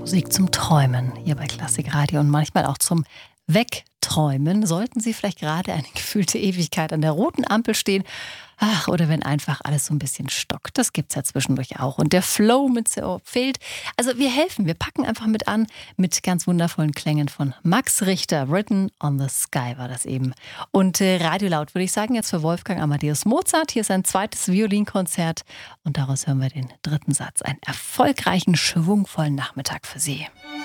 Musik zum Träumen hier bei Klassikradio und manchmal auch zum Wegträumen. Sollten Sie vielleicht gerade eine gefühlte Ewigkeit an der roten Ampel stehen, oder wenn einfach alles so ein bisschen stockt. Das gibt's ja zwischendurch auch. Und der Flow mit so fehlt. Also wir helfen, wir packen einfach mit an mit ganz wundervollen Klängen von Max Richter. Written on the Sky war das eben. Und Radio Laut würde ich sagen, jetzt für Wolfgang Amadeus Mozart. Hier ist ein zweites Violinkonzert und daraus hören wir den dritten Satz. Einen erfolgreichen, schwungvollen Nachmittag für Sie.